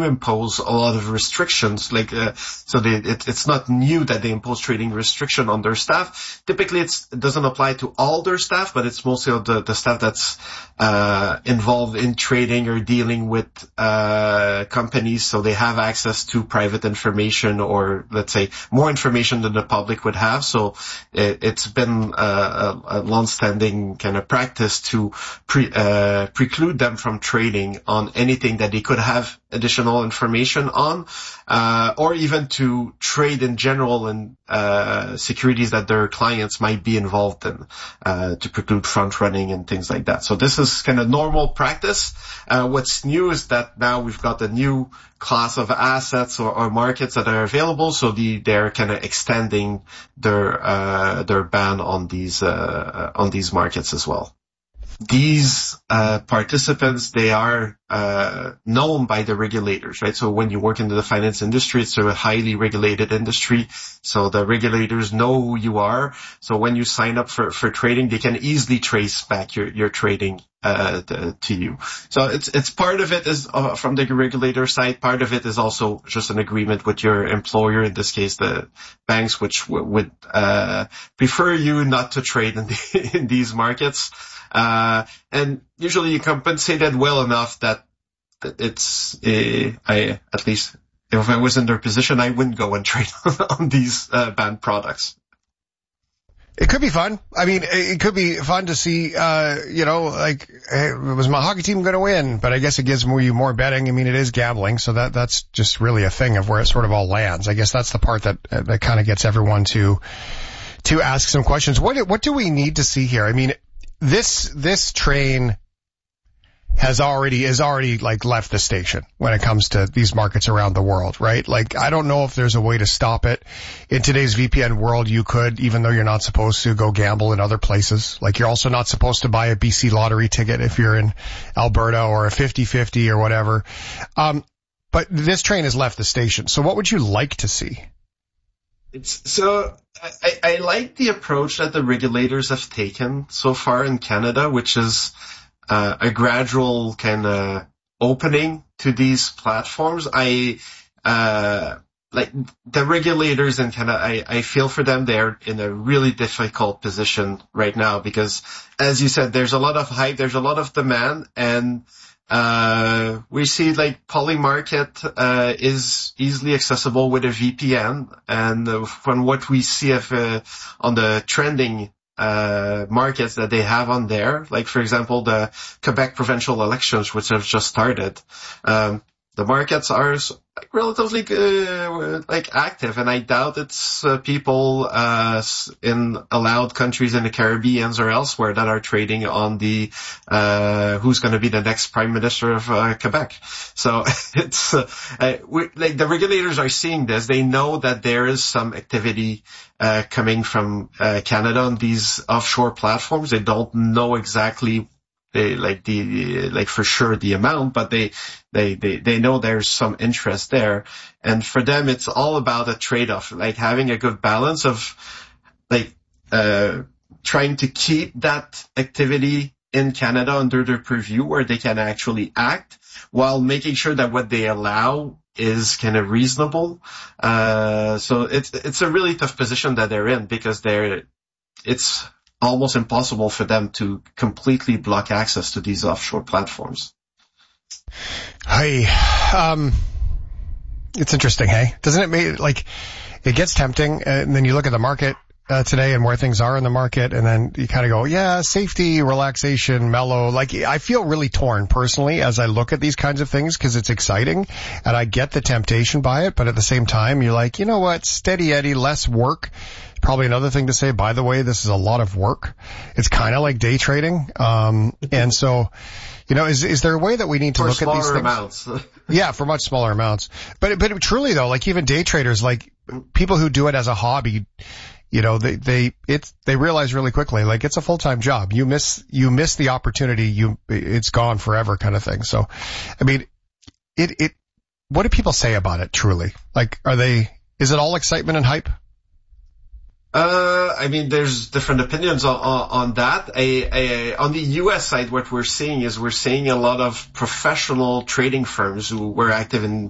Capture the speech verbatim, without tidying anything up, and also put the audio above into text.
do impose a lot of restrictions. Like, uh, so they, it, it's not new that they impose trading restriction on their staff. Typically, it's, it doesn't apply to all their staff, but it's mostly the, the staff that's uh involved in trading or dealing with uh companies, so they have access to private information, or let's say more information than the public would have. So it, it's been a, a, a long-standing kind of practice to pre, uh, preclude them from trading on anything that they could have additional information on, uh, or even to trade in general in uh securities that their clients might be involved in, uh to preclude front running and things like that. So this is kind of normal practice. Uh what's new is that now we've got a new class of assets or, or markets that are available, so the they're kind of extending their uh their ban on these uh on these markets as well. These uh participants, they are uh known by the regulators, right? So when you work in the finance industry, it's a highly regulated industry, so the regulators know who you are. So when you sign up for for trading, they can easily trace back your your trading uh to, to you. So it's it's part of it is uh, from the regulator side. Part of it is also just an agreement with your employer, in this case the banks, which w- would uh prefer you not to trade in, the, in these markets. Uh, and usually you compensate it well enough that it's, uh, I, at least if I was in their position, I wouldn't go and trade on these, uh, banned products. It could be fun. I mean, it could be fun to see, uh, you know, like, hey, was my hockey team going to win? But I guess it gives you more betting. I mean, it is gambling, so that, that's just really a thing of where it sort of all lands. I guess that's the part that, that kind of gets everyone to, to ask some questions. What, what do we need to see here? I mean, This, this train has already, is already like left the station when it comes to these markets around the world, right? Like, I don't know if there's a way to stop it. In today's V P N world, you could, even though you're not supposed to go gamble in other places. Like, you're also not supposed to buy a B C lottery ticket if you're in Alberta, or a fifty-fifty or whatever. Um, but this train has left the station. So what would you like to see? It's so I, I like the approach that the regulators have taken so far in Canada, which is uh, a gradual kind of opening to these platforms. I uh like the regulators in Canada, I, I feel for them. They're in a really difficult position right now because, as you said, there's a lot of hype, there's a lot of demand, and Uh, we see like Polymarket, uh, is easily accessible with a V P N. And uh, from what we see of, uh, on the trending, uh, markets that they have on there, like for example, the Quebec provincial elections, which have just started, um, the markets are like relatively uh, like active, and I doubt it's uh, people uh in allowed countries in the Caribbean or elsewhere that are trading on the uh who's going to be the next prime minister of uh, Quebec. So it's uh, uh, we, like the regulators are seeing this. They know that there is some activity uh coming from uh, Canada on these offshore platforms. They don't know exactly They like the like for sure the amount, but they they they they know there's some interest there, and for them it's all about a trade-off, like having a good balance of like uh trying to keep that activity in Canada under their purview where they can actually act, while making sure that what they allow is kind of reasonable. Uh so it's it's a really tough position that they're in, because they're it's almost impossible for them to completely block access to these offshore platforms. Hey, um, it's interesting, hey? Doesn't it make, like, it gets tempting, and then you look at the market uh, today and where things are in the market, and then you kind of go, yeah, safety, relaxation, mellow. Like, I feel really torn personally as I look at these kinds of things, because it's exciting, and I get the temptation by it, but at the same time, you're like, you know what, steady Eddie, less work. Probably another thing to say, by the way, this is a lot of work. It's kind of like day trading. Um, and so, you know, is, is there a way that we need to for look at these things? Amounts. Yeah, for much smaller amounts. But, but truly though, like even day traders, like people who do it as a hobby, you know, they, they, it's, they realize really quickly, like it's a full-time job. You miss, you miss the opportunity, you, it's gone forever kind of thing. So, I mean, it, it, what do people say about it truly? Like, are they, is it all excitement and hype? Uh, I mean, there's different opinions on, on, on that. A, a, on the U S side, what we're seeing is we're seeing a lot of professional trading firms who were active in